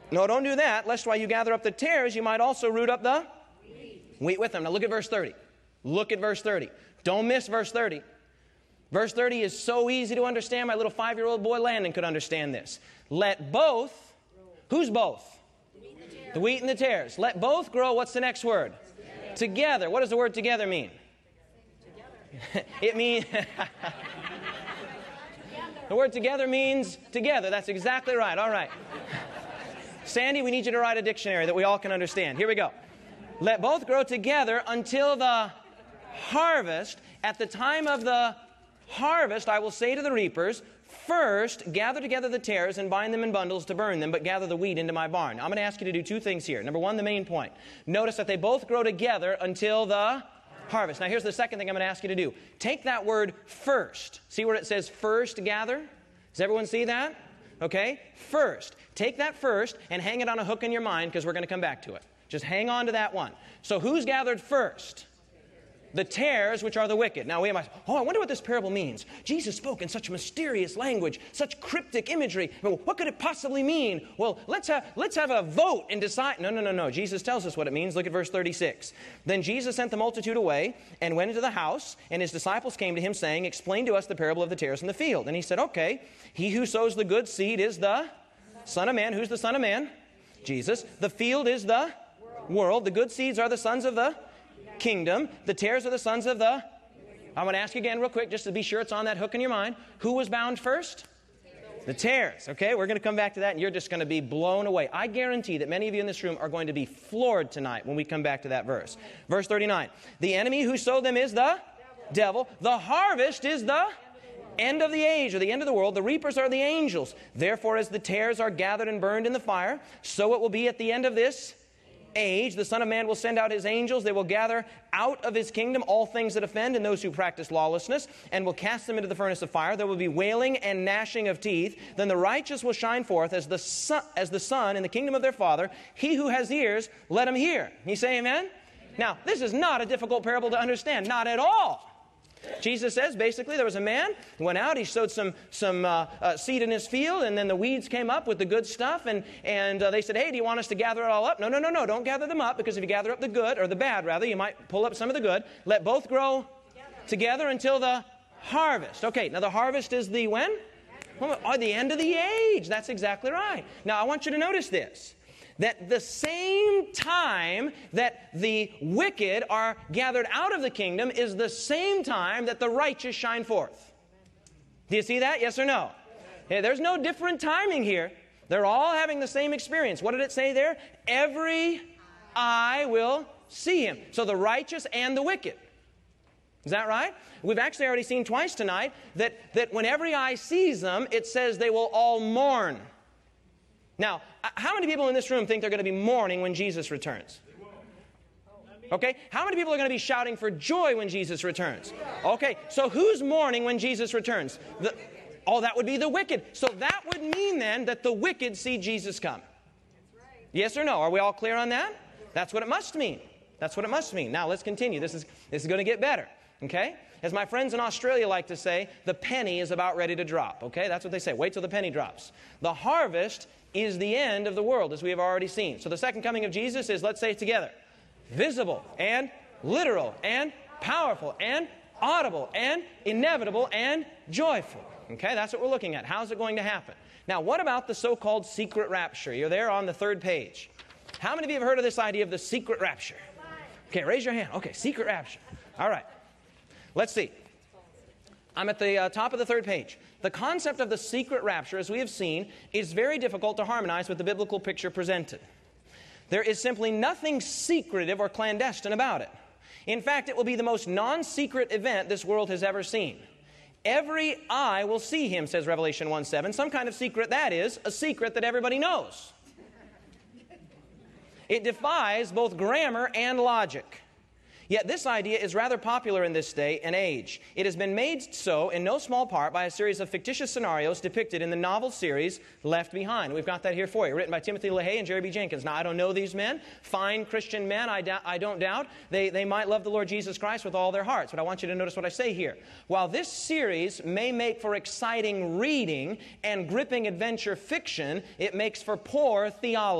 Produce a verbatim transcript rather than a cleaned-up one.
No, don't do that, lest while you gather up the tares, you might also root up the wheat, wheat with them. Now look at verse thirty. Look at verse thirty. Don't miss verse thirty. Verse thirty is so easy to understand. My little five-year-old boy Landon could understand this. Let both, who's both? The wheat and the tares. Let both grow, what's the next word? Together. Together. What does the word together mean? Together. It means... The word together means together. That's exactly right. All right. Sandy, we need you to write a dictionary that we all can understand. Here we go. Let both grow together until the harvest. At the time of the harvest, I will say to the reapers, first, gather together the tares and bind them in bundles to burn them, but gather the wheat into my barn. Now, I'm going to ask you to do two things here. Number one, the main point. Notice that they both grow together until the harvest. Now, here's the second thing I'm going to ask you to do. Take that word first. See where it says first gather? Does everyone see that? Okay? First. Take that first and hang it on a hook in your mind because we're going to come back to it. Just hang on to that one. So who's gathered first? The tares, which are the wicked. Now we might, oh, I wonder what this parable means. Jesus spoke in such mysterious language, such cryptic imagery. Well, what could it possibly mean? Well, let's have, let's have a vote and decide. No, no, no, no. Jesus tells us what it means. Look at verse thirty-six. Then Jesus sent the multitude away and went into the house, and his disciples came to him, saying, explain to us the parable of the tares in the field. And he said, okay, he who sows the good seed is the Son of Man. Who's the Son of Man? Jesus. The field is the world. The good seeds are the sons of the kingdom. The tares are the sons of the... I'm going to ask you again real quick just to be sure it's on that hook in your mind. Who was bound first? The tares. Okay, we're going to come back to that and you're just going to be blown away. I guarantee that many of you in this room are going to be floored tonight when we come back to that verse. Verse thirty-nine. The enemy who sowed them is the devil. The harvest is the end of the age, or the end of the world. The reapers are the angels. Therefore, as the tares are gathered and burned in the fire, so it will be at the end of this age. The Son of Man will send out his angels. They will gather out of his kingdom all things that offend and those who practice lawlessness, and will cast them into the furnace of fire. There will be wailing and gnashing of teeth. Then the righteous will shine forth as the sun, as the sun in the kingdom of their Father. He who has ears, let him hear. You say amen? Amen? Now, this is not a difficult parable to understand. Not at all. Jesus says, basically, there was a man who went out, he sowed some, some uh, uh, seed in his field, and then the weeds came up with the good stuff, and, and uh, they said, hey, do you want us to gather it all up? No, no, no, no, don't gather them up, because if you gather up the good, or the bad, rather, you might pull up some of the good. Let both grow together, together until the harvest. Okay, now the harvest is the when? Well, the end of the age. That's exactly right. Now, I want you to notice this. That the same time that the wicked are gathered out of the kingdom is the same time that the righteous shine forth. Do you see that? Yes or no? Yeah, there's no different timing here. They're all having the same experience. What did it say there? Every eye will see him. So the righteous and the wicked. Is that right? We've actually already seen twice tonight that, that when every eye sees them, it says they will all mourn. Now, how many people in this room think they're going to be mourning when Jesus returns? Okay, how many people are going to be shouting for joy when Jesus returns? Okay, so who's mourning when Jesus returns? The, oh, that would be the wicked. So that would mean then that the wicked see Jesus come. Yes or no? Are we all clear on that? That's what it must mean. That's what it must mean. Now, let's continue. This is, this is going to get better. Okay? As my friends in Australia like to say, the penny is about ready to drop. Okay? That's what they say. Wait till the penny drops. The harvest is the end of the world, as we have already seen. So the second coming of Jesus is, let's say it together, visible and literal and powerful and audible and inevitable and joyful. Okay? That's what we're looking at. How's it going to happen? Now, what about the so-called secret rapture? You're there on the third page. How many of you have heard of this idea of the secret rapture? Okay, raise your hand. Okay, secret rapture. All right. Let's see. I'm at the uh, top of the third page. The concept of the secret rapture, as we have seen, is very difficult to harmonize with the biblical picture presented. There is simply nothing secretive or clandestine about it. In fact, it will be the most non-secret event this world has ever seen. Every eye will see him, says Revelation one seven. Some kind of secret, that is, a secret that everybody knows. It defies both grammar and logic. Yet this idea is rather popular in this day and age. It has been made so in no small part by a series of fictitious scenarios depicted in the novel series Left Behind. We've got that here for you, written by Timothy LaHaye and Jerry B. Jenkins. Now, I don't know these men. Fine Christian men, I, doubt, I don't doubt. They, they might love the Lord Jesus Christ with all their hearts. But I want you to notice what I say here. While this series may make for exciting reading and gripping adventure fiction, it makes for poor theology.